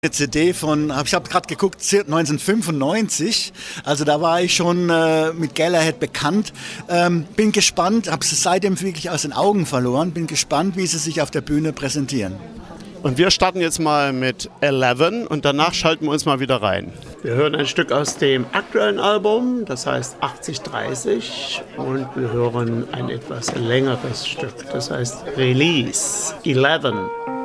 Eine CD von, ich habe gerade geguckt, 1995, also da war ich schon mit Galahad bekannt. Bin gespannt, habe es seitdem wirklich aus den Augen verloren, bin gespannt, wie sie sich auf der Bühne präsentieren. Und wir starten jetzt mal mit 11 und danach schalten wir uns mal wieder rein. Wir hören ein Stück aus dem aktuellen Album, das heißt 8030, und wir hören ein etwas längeres Stück, das heißt Release 11.